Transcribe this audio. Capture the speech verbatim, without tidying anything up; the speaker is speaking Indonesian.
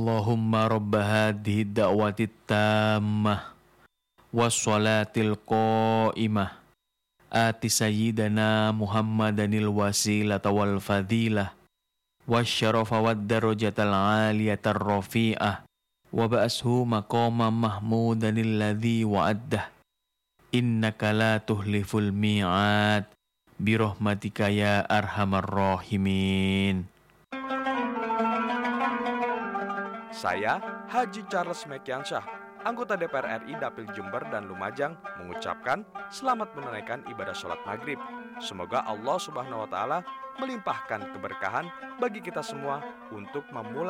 Allahumma rabba hadhihi da'wati tammah wassalatil qa'imah ati sayyidana Muhammadanil wasilata wal fadilah wasyarafa wad darajatal aliyatar rafi'ah wa ba'ashu maqama mahmudanil ladzi wa'addah innaka la tuhliful mi'ad birahmatika ya arhamar rahimin. Saya, Haji Charles Mekiansyah, anggota D P R R I Dapil Jember dan Lumajang, mengucapkan selamat menunaikan ibadah sholat maghrib. Semoga Allah Subhanahu wa Ta'ala melimpahkan keberkahan bagi kita semua untuk memulai